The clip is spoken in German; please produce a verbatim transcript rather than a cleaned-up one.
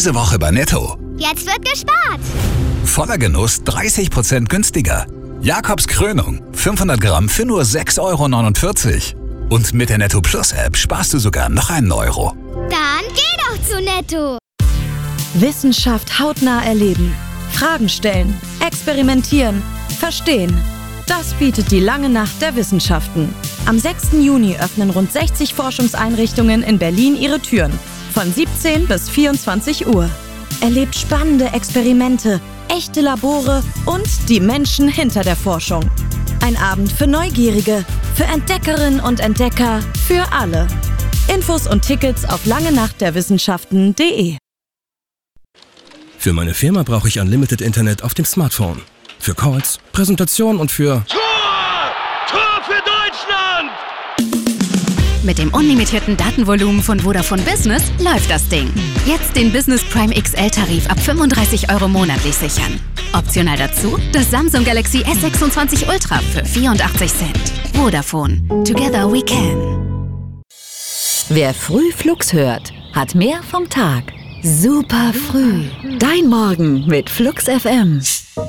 Diese Woche bei Netto. Jetzt wird gespart. Voller Genuss dreißig Prozent günstiger. Jakobs Krönung, fünfhundert Gramm für nur sechs Euro neunundvierzig. Und mit der Netto Plus App sparst du sogar noch einen Euro. Dann geh doch zu Netto. Wissenschaft hautnah erleben. Fragen stellen, experimentieren, verstehen. Das bietet die lange Nacht der Wissenschaften. Am sechsten Juni öffnen rund sechzig Forschungseinrichtungen in Berlin ihre Türen. Von siebzehn bis vierundzwanzig Uhr. Erlebt spannende Experimente, echte Labore und die Menschen hinter der Forschung. Ein Abend für Neugierige, für Entdeckerinnen und Entdecker, für alle. Infos und Tickets auf langenachtderwissenschaften punkt de. Für meine Firma brauche ich Unlimited Internet auf dem Smartphone. Für Calls, Präsentationen und für... Tor! Tor für Deutschland! Mit dem unlimitierten Datenvolumen von Vodafone Business läuft das Ding. Jetzt den Business Prime X L-Tarif ab fünfunddreißig Euro monatlich sichern. Optional dazu das Samsung Galaxy S sechsundzwanzig Ultra für vierundachtzig Cent. Vodafone. Together we can. Wer früh Flux hört, hat mehr vom Tag. Super früh. Dein Morgen mit Flux F M.